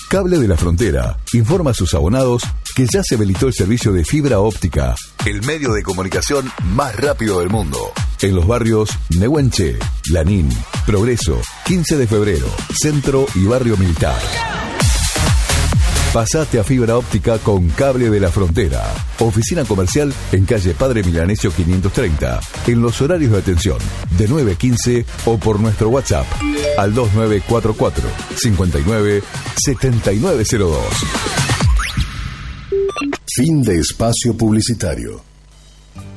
Cable de la Frontera informa a sus abonados que ya se habilitó el servicio de fibra óptica, el medio de comunicación más rápido del mundo, en los barrios Nehuenche, Lanín, Progreso, 15 de Febrero, Centro y Barrio Militar. Pasate a fibra óptica con Cable de la Frontera. Oficina comercial en calle Padre Milanesio 530, en los horarios de atención de 9 a 15 o por nuestro WhatsApp al 2944 59 7902. Fin de espacio publicitario.